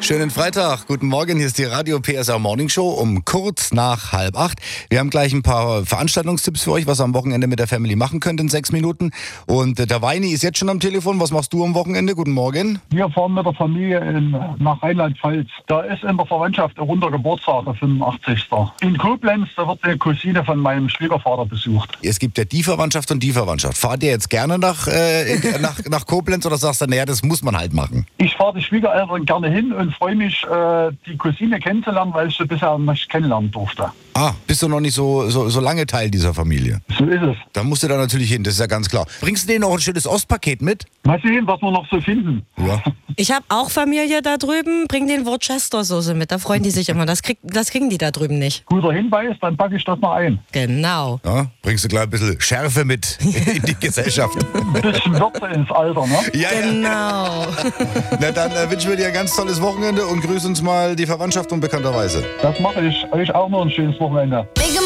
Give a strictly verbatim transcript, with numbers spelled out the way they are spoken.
Schönen Freitag, guten Morgen, hier ist die Radio P S R Morning Show um kurz nach halb acht. Wir haben gleich ein paar Veranstaltungstipps für euch, was ihr am Wochenende mit der Family machen könnt in sechs Minuten. Und der Weini ist jetzt schon am Telefon. Was machst du am Wochenende? Guten Morgen. Wir fahren mit der Familie in, nach Rheinland-Pfalz. Da ist in der Verwandtschaft ein runder Geburtstag, der fünfundachtzigste In Koblenz, da wird eine Cousine von meinem Schwiegervater besucht. Es gibt ja die Verwandtschaft und die Verwandtschaft. Fahrt ihr jetzt gerne nach, äh, nach, nach Koblenz oder sagst du, naja, das muss man halt machen? Ich fahre die Schwiegereltern gerne hin und freue mich, äh, die Cousine kennenzulernen, weil ich sie bisher nicht kennenlernen durfte. Ah, bist du noch nicht so, so, so lange Teil dieser Familie? So ist es. Da musst du da natürlich hin, das ist ja ganz klar. Bringst du denen noch ein schönes Ostpaket mit? Mal sehen, was wir noch so finden. Ja. Ich habe auch Familie da drüben, bring den Worcester-Soße mit, da freuen die sich immer. Das, krieg, das kriegen die da drüben nicht. Guter Hinweis, dann packe ich das mal ein. Genau. Ja, bringst du gleich ein bisschen Schärfe mit in die Gesellschaft. Ein bisschen Würze ins Alter, ne? Ja, ja. Genau. Na dann äh, wünschen wir dir ein ganz tolles Wochenende und grüß uns mal die Verwandtschaft unbekannterweise. Das mache ich. Euch auch noch ein schönes Wochenende.